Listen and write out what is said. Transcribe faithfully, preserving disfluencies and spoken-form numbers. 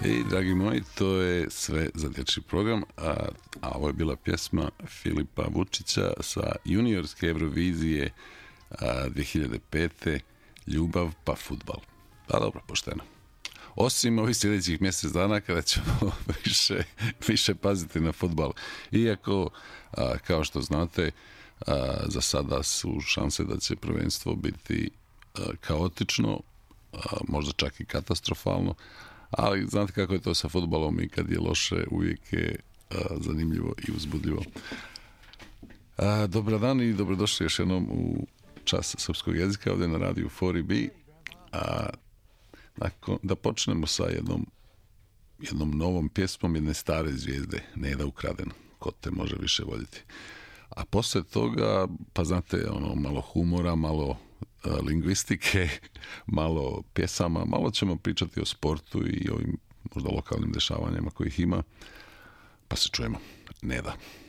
I, dragi moji, to je sve za dječji program, a, a ovo je bila pjesma Filipa Vučića sa juniorske Eurovizije a, dvije hiljade pete. Ljubav pa fudbal. Pa dobro, pošteno. Osim ovih sljedećih mjesec dana kada ćemo više, više paziti na fudbal. Iako, a, kao što znate, a, za sada su šanse da će prvenstvo biti a, kaotično, a, možda čak i katastrofalno, ali znate kako je to sa fudbalom i kad je loše uvijek je a, zanimljivo i uzbudljivo. A, dobar dan i dobrodošli još jednom u čas srpskog jezika ovdje na radiju četiri B. A nakon, da počnemo sa jednom, jednom novom pjesmom jedne stare zvijezde, Neda Ukraden, ko te može više voljeti. A poslije toga, pa znate, ono, malo humora, malo a, lingvistike, malo pjesama, malo ćemo pričati o sportu i ovim možda lokalnim dešavanjima kojih ima. Pa se čujemo. Neda.